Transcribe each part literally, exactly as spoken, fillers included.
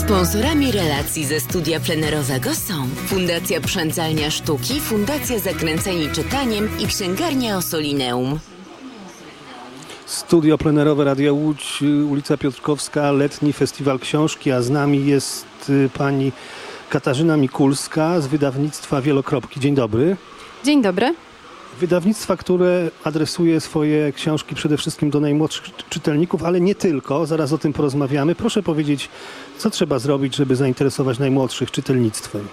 Sponsorami relacji ze studia plenerowego są Fundacja Przędzalnia Sztuki, Fundacja Zakręceni Czytaniem i Księgarnia Ossolineum. Studio plenerowe Radia Łódź, ulica Piotrkowska, letni festiwal książki, a z nami jest pani Katarzyna Mikulska z wydawnictwa Wielokropki. Dzień dobry. Dzień dobry. Wydawnictwa, które adresuje swoje książki przede wszystkim do najmłodszych czytelników, ale nie tylko. Zaraz o tym porozmawiamy. Proszę powiedzieć, co trzeba zrobić, żeby zainteresować najmłodszych czytelnictwem?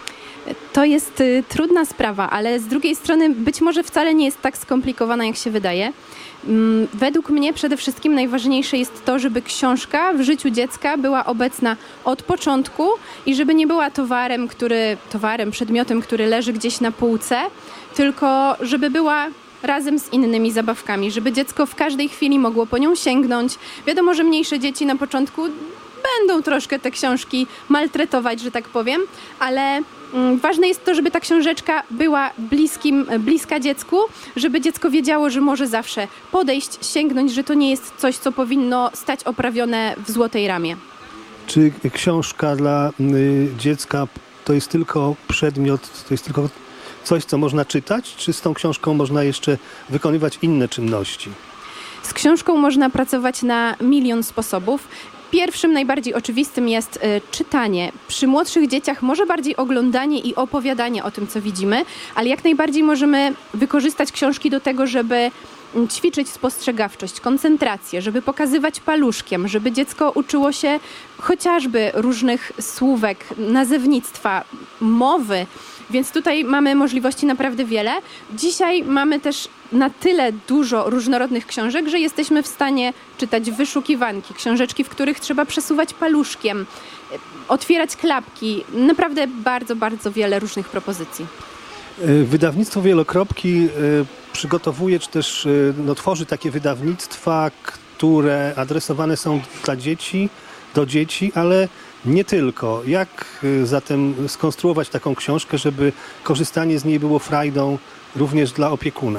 To jest y, trudna sprawa, ale z drugiej strony być może wcale nie jest tak skomplikowana, jak się wydaje. Ym, według mnie przede wszystkim najważniejsze jest to, żeby książka w życiu dziecka była obecna od początku i żeby nie była towarem, który, towarem, przedmiotem, który leży gdzieś na półce, tylko żeby była razem z innymi zabawkami, żeby dziecko w każdej chwili mogło po nią sięgnąć. Wiadomo, że mniejsze dzieci na początku będą troszkę te książki maltretować, że tak powiem, ale mm, ważne jest to, żeby ta książeczka była bliskim, bliska dziecku, żeby dziecko wiedziało, że może zawsze podejść, sięgnąć, że to nie jest coś, co powinno stać oprawione w złotej ramie. Czy książka dla y, dziecka to jest tylko przedmiot, to jest tylko coś, co można czytać, czy z tą książką można jeszcze wykonywać inne czynności? Z książką można pracować na milion sposobów. Pierwszym, najbardziej oczywistym jest y, czytanie. Przy młodszych dzieciach może bardziej oglądanie i opowiadanie o tym, co widzimy, ale jak najbardziej możemy wykorzystać książki do tego, żeby ćwiczyć spostrzegawczość, koncentrację, żeby pokazywać paluszkiem, żeby dziecko uczyło się chociażby różnych słówek, nazewnictwa, mowy. Więc tutaj mamy możliwości naprawdę wiele. Dzisiaj mamy też na tyle dużo różnorodnych książek, że jesteśmy w stanie czytać wyszukiwanki, książeczki, w których trzeba przesuwać paluszkiem, otwierać klapki. Naprawdę bardzo, bardzo wiele różnych propozycji. Wydawnictwo Wielokropki przygotowuje, czy też no, tworzy takie wydawnictwa, które adresowane są dla dzieci, do dzieci, ale nie tylko. Jak zatem skonstruować taką książkę, żeby korzystanie z niej było frajdą również dla opiekuna?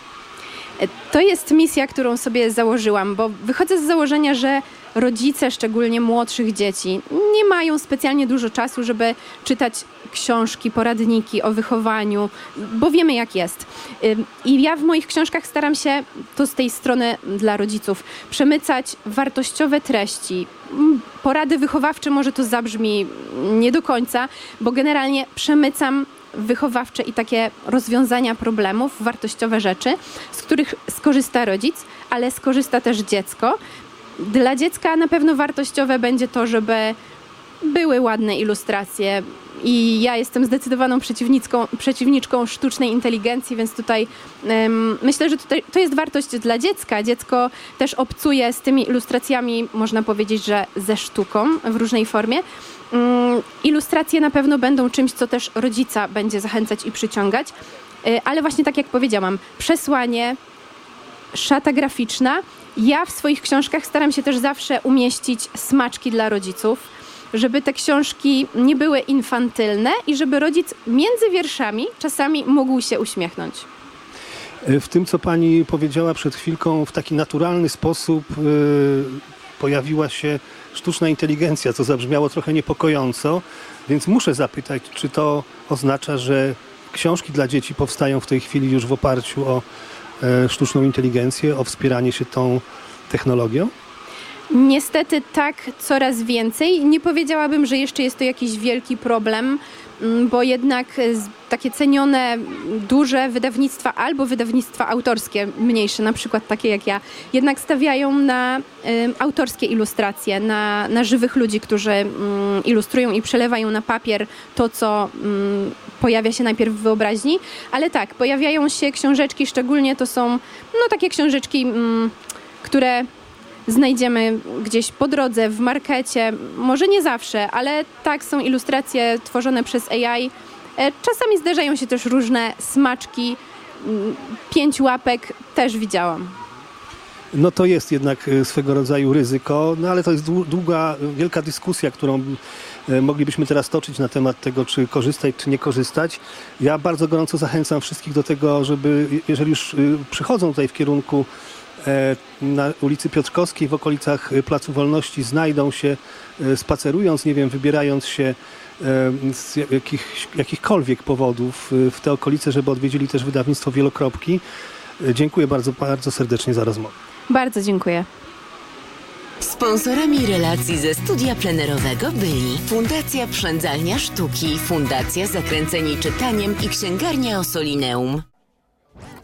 To jest misja, którą sobie założyłam, bo wychodzę z założenia, że rodzice, szczególnie młodszych dzieci, nie mają specjalnie dużo czasu, żeby czytać książki, poradniki o wychowaniu, bo wiemy, jak jest. I ja w moich książkach staram się, to z tej strony dla rodziców, przemycać wartościowe treści. Porady wychowawcze może to zabrzmi nie do końca, bo generalnie przemycam wychowawcze i takie rozwiązania problemów, wartościowe rzeczy, z których skorzysta rodzic, ale skorzysta też dziecko. Dla dziecka na pewno wartościowe będzie to, żeby były ładne ilustracje i ja jestem zdecydowaną przeciwniczką, przeciwniczką sztucznej inteligencji, więc tutaj um, myślę, że tutaj, to jest wartość dla dziecka. Dziecko też obcuje z tymi ilustracjami, można powiedzieć, że ze sztuką w różnej formie. Um, ilustracje na pewno będą czymś, co też rodzica będzie zachęcać i przyciągać, y, ale właśnie tak jak powiedziałam, przesłanie, szata graficzna. Ja w swoich książkach staram się też zawsze umieścić smaczki dla rodziców, żeby te książki nie były infantylne i żeby rodzic między wierszami czasami mógł się uśmiechnąć. W tym, co pani powiedziała przed chwilką, w taki naturalny sposób yy, pojawiła się sztuczna inteligencja, co zabrzmiało trochę niepokojąco, więc muszę zapytać, czy to oznacza, że książki dla dzieci powstają w tej chwili już w oparciu o yy, sztuczną inteligencję, o wspieranie się tą technologią? Niestety tak, coraz więcej. Nie powiedziałabym, że jeszcze jest to jakiś wielki problem, bo jednak takie cenione, duże wydawnictwa albo wydawnictwa autorskie, mniejsze, na przykład takie jak ja, jednak stawiają na y, autorskie ilustracje, na, na żywych ludzi, którzy y, ilustrują i przelewają na papier to, co y, pojawia się najpierw w wyobraźni. Ale tak, pojawiają się książeczki, szczególnie to są no, takie książeczki, y, które znajdziemy gdzieś po drodze, w markecie, może nie zawsze, ale tak, są ilustracje tworzone przez A I. Czasami zdarzają się też różne smaczki, pięć łapek też widziałam. No to jest jednak swego rodzaju ryzyko, no ale to jest długa, wielka dyskusja, którą moglibyśmy teraz toczyć na temat tego, czy korzystać, czy nie korzystać. Ja bardzo gorąco zachęcam wszystkich do tego, żeby, jeżeli już przychodzą tutaj w kierunku na ulicy Piotrkowskiej w okolicach Placu Wolności znajdą się, spacerując, nie wiem, wybierając się z jakich, jakichkolwiek powodów w te okolice, żeby odwiedzili też wydawnictwo Wielokropki. Dziękuję bardzo, bardzo serdecznie za rozmowę. Bardzo dziękuję. Sponsorami relacji ze studia plenerowego byli Fundacja Przędzalnia Sztuki, Fundacja Zakręceni Czytaniem i Księgarnia Ossolineum.